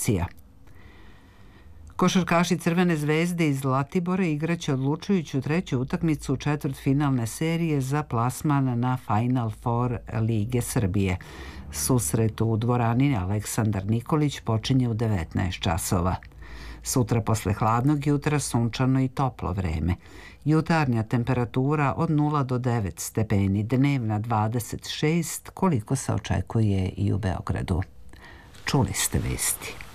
emocija. Košarkaši Crvene zvezde iz Zlatibora igraće odlučujuću treću utakmicu četvrtfinalne serije za plasman na Final Four Lige Srbije. Susret u dvorani Aleksandar Nikolić počinje u 19 časova. Sutra posle hladnog jutra sunčano i toplo vreme. Jutarnja temperatura od 0 do 9 stepeni, dnevna 26, koliko se očekuje i u Beogradu. Čuli ste vesti.